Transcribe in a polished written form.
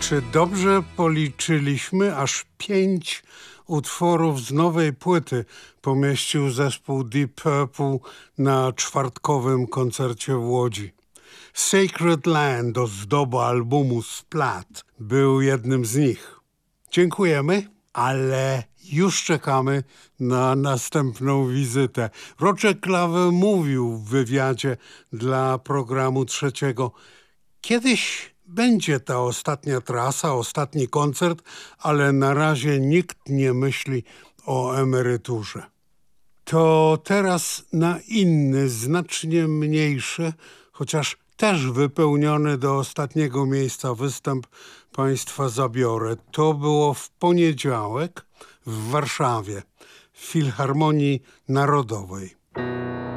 Czy dobrze policzyliśmy? Aż 5 utworów z nowej płyty pomieścił zespół Deep Purple na czwartkowym koncercie w Łodzi. Sacred Land, ozdoba albumu Splat, był jednym z nich. Dziękujemy, ale już czekamy na następną wizytę. Roger Clave mówił w wywiadzie dla programu Trzeciego: kiedyś będzie ta ostatnia trasa, ostatni koncert, ale na razie nikt nie myśli o emeryturze. To teraz na inny, znacznie mniejszy, chociaż też wypełniony do ostatniego miejsca występ Państwa zabiorę. To było w poniedziałek w Warszawie, w Filharmonii Narodowej.